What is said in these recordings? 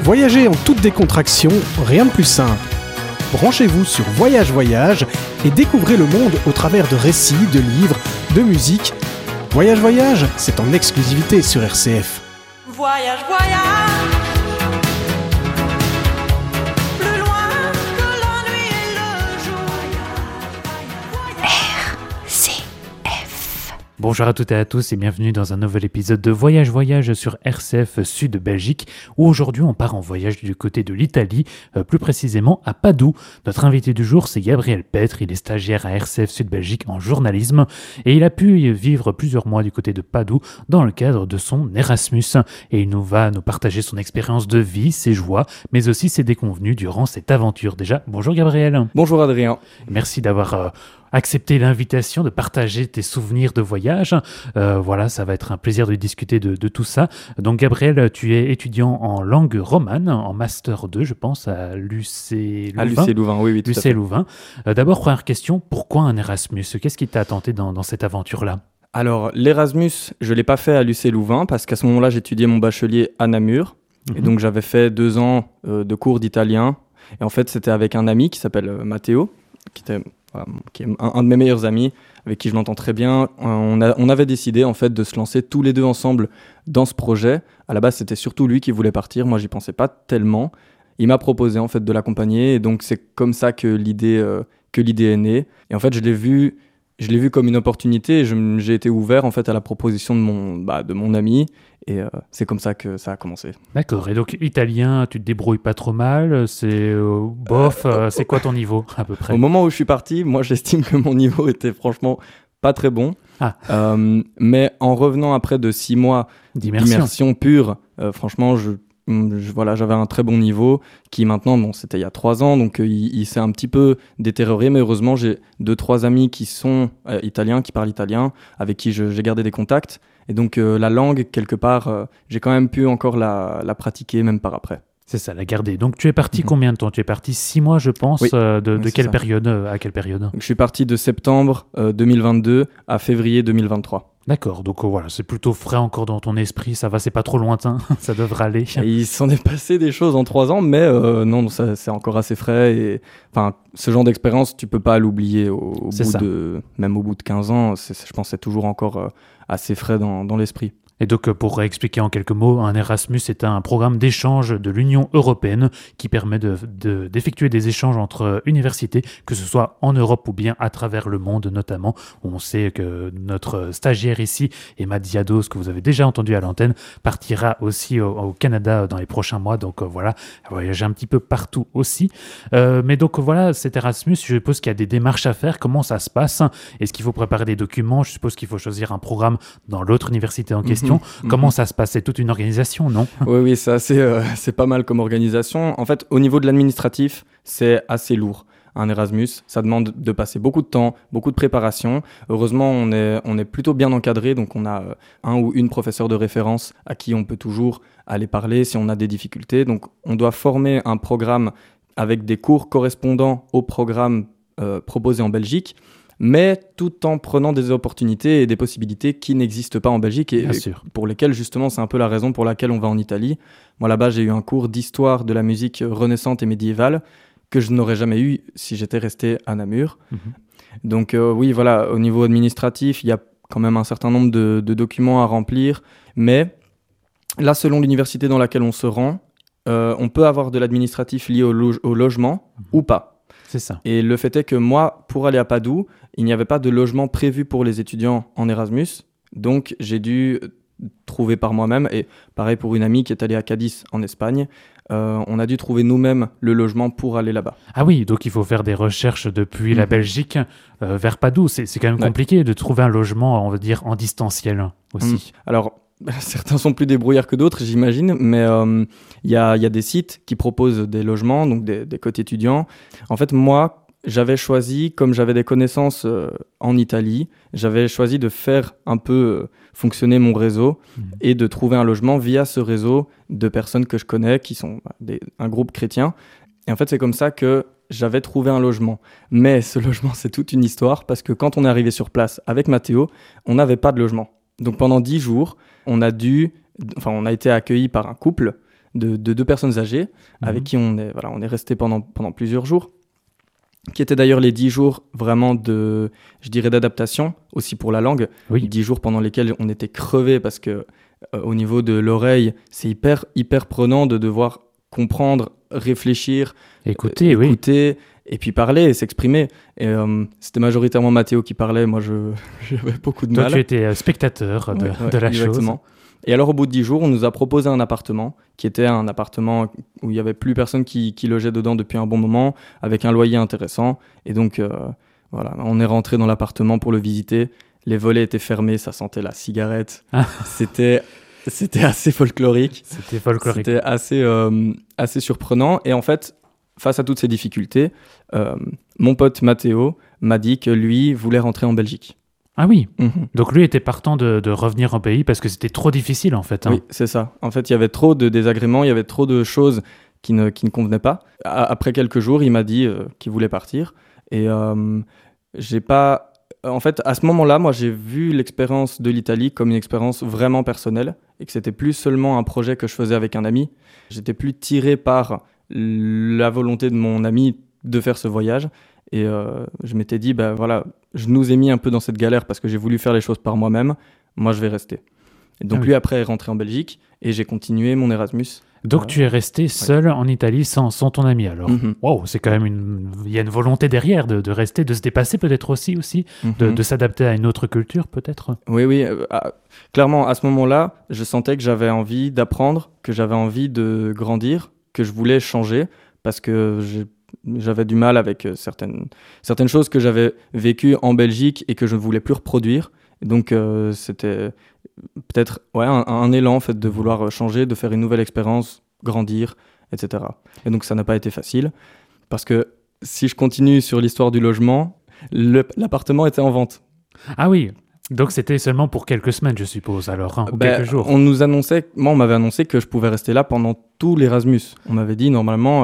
Voyager en toute décontraction, rien de plus simple. Branchez-vous sur Voyage Voyage et découvrez le monde au travers de récits, de livres, de musique. Voyage Voyage, c'est en exclusivité sur RCF. Voyage, voyage, plus loin que la nuit et le jour. RCF. Bonjour à toutes et à tous et bienvenue dans un nouvel épisode de Voyage Voyage sur RCF Sud Belgique, où aujourd'hui on part en voyage du côté de l'Italie, plus précisément à Padoue. Notre invité du jour, c'est Gabriel Petre, il est stagiaire à RCF Sud Belgique en journalisme et il a pu vivre plusieurs mois du côté de Padoue dans le cadre de son Erasmus. Et il va nous partager son expérience de vie, ses joies, mais aussi ses déconvenues durant cette aventure. Déjà, bonjour Gabriel. Bonjour Adrien. Merci d'avoir accepter l'invitation, de partager tes souvenirs de voyage. Voilà, ça va être un plaisir de discuter de tout ça. Donc Gabriel, tu es étudiant en langue romane, en Master 2, je pense, à l'UC Louvain. À l'UC Louvain, oui, tout à fait. l'UC Louvain. D'abord, première question, pourquoi un Erasmus ? Qu'est-ce qui t'a tenté dans cette aventure-là ? Alors, l'Erasmus, je ne l'ai pas fait à l'UC Louvain parce qu'à ce moment-là, j'étudiais mon bachelier à Namur. Et donc, j'avais fait 2 ans de cours d'italien. Et en fait, c'était avec un ami qui s'appelle Matteo, qui est un de mes meilleurs amis, avec qui je m'entends très bien. On avait décidé en fait de se lancer tous les deux ensemble dans ce projet. À la base, c'était surtout lui qui voulait partir. Moi, j'y pensais pas tellement. Il m'a proposé en fait de l'accompagner, et donc c'est comme ça que l'idée est née. Et en fait, je l'ai vu comme une opportunité. Et j'ai été ouvert en fait à la proposition de mon ami. Et c'est comme ça que ça a commencé. D'accord. Et donc, italien, tu te débrouilles pas trop mal, c'est bof, c'est quoi ton niveau à peu près ? Au moment où je suis parti, moi, j'estime que mon niveau était franchement pas très bon. Mais en revenant après de 6 mois d'immersion pure, franchement, voilà, j'avais un très bon niveau qui maintenant, c'était il y a 3 ans, donc il s'est un petit peu détérioré, mais heureusement, j'ai 2-3 amis qui sont italiens, qui parlent italien, avec qui j'ai gardé des contacts. Et donc la langue, quelque part, j'ai quand même pu encore la pratiquer, même par après. C'est ça, la garder. Donc tu es parti combien de temps ? Tu es parti 6 mois, je pense. Oui. De quelle période à quelle période ? Donc, je suis parti de septembre 2022 à février 2023. D'accord, donc voilà, c'est plutôt frais encore dans ton esprit, ça va, c'est pas trop lointain, ça devrait aller. Et il s'en est passé des choses en 3 ans, mais non, ça, c'est encore assez frais. Et enfin, ce genre d'expérience, tu peux pas l'oublier même au bout de 15 ans. Je pense que c'est toujours encore assez frais dans l'esprit. Et donc, pour expliquer en quelques mots, un Erasmus est un programme d'échange de l'Union européenne qui permet d'effectuer des échanges entre universités, que ce soit en Europe ou bien à travers le monde notamment. On sait que notre stagiaire ici, Emma Diados, que vous avez déjà entendu à l'antenne, partira aussi au Canada dans les prochains mois. Donc voilà, voyager un petit peu partout aussi. Mais donc voilà, cet Erasmus, je suppose qu'il y a des démarches à faire. Comment ça se passe ? Est-ce qu'il faut préparer des documents ? Je suppose qu'il faut choisir un programme dans l'autre université en question. Comment ça se passe ? C'est toute une organisation, non ? Oui, c'est pas mal comme organisation. En fait, au niveau de l'administratif, c'est assez lourd. Un Erasmus, ça demande de passer beaucoup de temps, beaucoup de préparation. Heureusement, on est plutôt bien encadré, donc on a un ou une professeur de référence à qui on peut toujours aller parler si on a des difficultés. Donc, on doit former un programme avec des cours correspondant au programme proposé en Belgique, mais tout en prenant des opportunités et des possibilités qui n'existent pas en Belgique et pour lesquelles, justement, c'est un peu la raison pour laquelle on va en Italie. Moi, là-bas, j'ai eu un cours d'histoire de la musique renaissante et médiévale que je n'aurais jamais eu si j'étais resté à Namur. Donc, oui, voilà, au niveau administratif, il y a quand même un certain nombre de documents à remplir, mais là, selon l'université dans laquelle on se rend, on peut avoir de l'administratif lié au logement ou pas. C'est ça. Et le fait est que moi, pour aller à Padoue, il n'y avait pas de logement prévu pour les étudiants en Erasmus. Donc, j'ai dû trouver par moi-même. Et pareil pour une amie qui est allée à Cadiz en Espagne. On a dû trouver nous-mêmes le logement pour aller là-bas. Ah oui, donc il faut faire des recherches depuis la Belgique vers Padoue. C'est quand même compliqué de trouver un logement, on va dire, en distanciel aussi. Alors, certains sont plus débrouillards que d'autres, j'imagine, mais il y a des sites qui proposent des logements, donc des cotes étudiants. En fait, moi, j'avais choisi, comme j'avais des connaissances en Italie, j'avais choisi de faire un peu fonctionner mon réseau et de trouver un logement via ce réseau de personnes que je connais, qui sont un groupe chrétien. Et en fait, c'est comme ça que j'avais trouvé un logement. Mais ce logement, c'est toute une histoire, parce que quand on est arrivé sur place avec Matteo, on n'avait pas de logement. Donc pendant 10 jours, on a été accueillis par un couple de 2 personnes âgées avec qui on est resté pendant plusieurs jours, qui étaient d'ailleurs les 10 jours vraiment je dirais d'adaptation, aussi pour la langue. Oui. 10 jours pendant lesquels on était crevés parce que au niveau de l'oreille, c'est hyper prenant de devoir comprendre, réfléchir, Écoutez, oui. écouter et puis parler et s'exprimer. Et c'était majoritairement Mathéo qui parlait, moi j'avais beaucoup de Toi, mal. tu étais spectateur de la Exactement. chose. Et alors, au bout de 10 jours, on nous a proposé un appartement qui était un appartement où il n'y avait plus personne qui logeait dedans depuis un bon moment, avec un loyer intéressant. Et donc, voilà, on est rentré dans l'appartement pour le visiter. Les volets étaient fermés, ça sentait la cigarette. Ah. C'était assez folklorique. C'était folklorique. C'était assez surprenant. Et en fait, face à toutes ces difficultés, mon pote Mathéo m'a dit que lui voulait rentrer en Belgique. Ah oui, Mhm. donc lui était partant de revenir en pays parce que c'était trop difficile en fait. Hein. Oui, c'est ça. En fait, il y avait trop de désagréments, il y avait trop de choses qui ne convenaient pas. Après quelques jours, il m'a dit qu'il voulait partir. Et j'ai pas... En fait, à ce moment-là, moi, j'ai vu l'expérience de l'Italie comme une expérience vraiment personnelle et que c'était plus seulement un projet que je faisais avec un ami. J'étais plus tiré par la volonté de mon ami de faire ce voyage. Et je m'étais dit, bah voilà, je nous ai mis un peu dans cette galère parce que j'ai voulu faire les choses par moi-même. Moi, je vais rester. Et donc, Ah oui. lui, après, est rentré en Belgique et j'ai continué mon Erasmus. Donc tu es resté seul en Italie sans ton ami alors. Mhm. Wow, c'est quand même il y a une volonté derrière de rester, de se dépasser peut-être aussi, Mhm. de s'adapter à une autre culture peut-être. Oui. Clairement, à ce moment-là, je sentais que j'avais envie d'apprendre, que j'avais envie de grandir, que je voulais changer parce que j'avais du mal avec certaines choses que j'avais vécues en Belgique et que je ne voulais plus reproduire. Et donc, c'était peut-être un élan en fait, de vouloir changer, de faire une nouvelle expérience, grandir, etc. Et donc, ça n'a pas été facile parce que si je continue sur l'histoire du logement, l'appartement était en vente. Ah oui, donc c'était seulement pour quelques semaines je suppose alors, hein, ou Ben, quelques jours. on m'avait annoncé que je pouvais rester là pendant tout l'Erasmus. On m'avait dit normalement,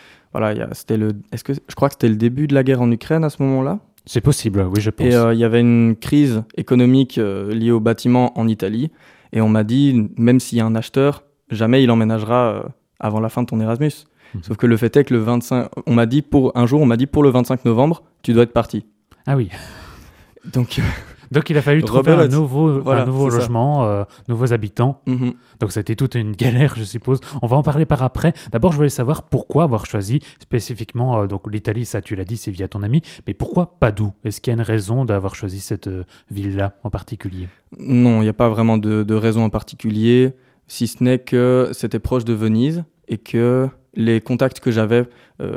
je crois que c'était le début de la guerre en Ukraine à ce moment-là. C'est possible, oui je pense. Et il y avait une crise économique liée au bâtiment en Italie. Et on m'a dit, même s'il y a un acheteur, jamais il emménagera avant la fin de ton Erasmus. Mhm. Sauf que le fait est que le 25, on m'a dit pour le 25 novembre, tu dois être parti. Ah oui, Donc, donc il a fallu trouver un Rebelote. nouveau Voilà, c'est ça. logement, nouveaux habitants. Donc ça a été toute une galère, je suppose. On va en parler par après. D'abord, je voulais savoir pourquoi avoir choisi spécifiquement donc l'Italie, ça tu l'as dit, c'est via ton ami, mais pourquoi Padoue? Est-ce qu'il y a une raison d'avoir choisi cette ville-là en particulier? Non, il n'y a pas vraiment de raison en particulier, si ce n'est que c'était proche de Venise et que les contacts que j'avais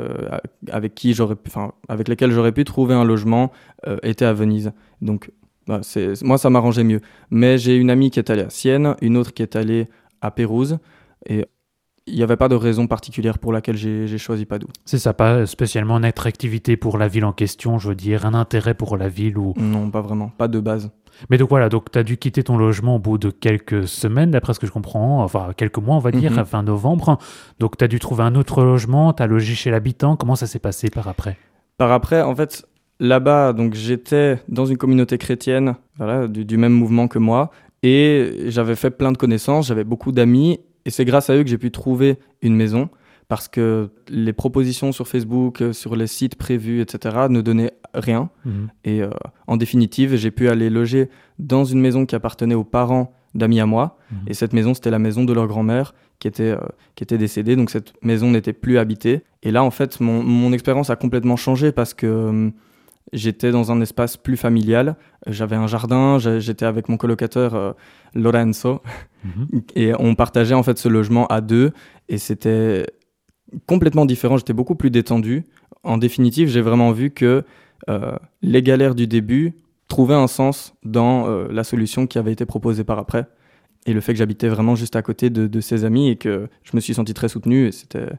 avec lesquels j'aurais pu trouver un logement étaient à Venise. Donc, moi, ça m'arrangeait mieux. Mais j'ai une amie qui est allée à Sienne, une autre qui est allée à Pérouse, et il n'y avait pas de raison particulière pour laquelle j'ai choisi Padoue. C'est ça, pas spécialement une attractivité pour la ville en question, je veux dire, un intérêt pour la ville ou... Non, pas vraiment, pas de base. Mais donc voilà, donc tu as dû quitter ton logement au bout de quelques semaines, d'après ce que je comprends, enfin quelques mois on va dire, Mhm. à fin novembre. Donc tu as dû trouver un autre logement, tu as logé chez l'habitant, comment ça s'est passé par après? Par après, en fait, là-bas, donc j'étais dans une communauté chrétienne, voilà, du même mouvement que moi, et j'avais fait plein de connaissances, j'avais beaucoup d'amis, et c'est grâce à eux que j'ai pu trouver une maison, parce que les propositions sur Facebook, sur les sites prévus, etc., ne donnaient rien. Mhm. Et en définitive, j'ai pu aller loger dans une maison qui appartenait aux parents d'amis à moi. Mhm. Et cette maison, c'était la maison de leur grand-mère qui était décédée. Donc cette maison n'était plus habitée. Et là, en fait, mon expérience a complètement changé parce que j'étais dans un espace plus familial. J'avais un jardin, j'étais avec mon colocateur Lorenzo. Mhm. Et on partageait en fait ce logement à deux. Et c'était complètement différent. J'étais beaucoup plus détendu. En définitive, j'ai vraiment vu que les galères du début trouvaient un sens dans la solution qui avait été proposée par après. Et le fait que j'habitais vraiment juste à côté de ses amis et que je me suis senti très soutenu. Et c'était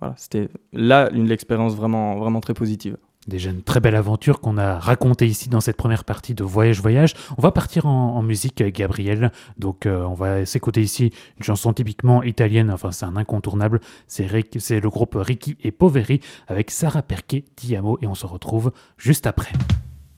là l'expérience vraiment, vraiment très positive. Déjà une très belle aventure qu'on a racontée ici dans cette première partie de Voyage Voyage. On va partir en musique avec Gabriel. Donc on va s'écouter ici une chanson typiquement italienne, enfin c'est un incontournable. C'est le groupe Ricky et Poveri avec Sara Perché, Ti amo, et on se retrouve juste après.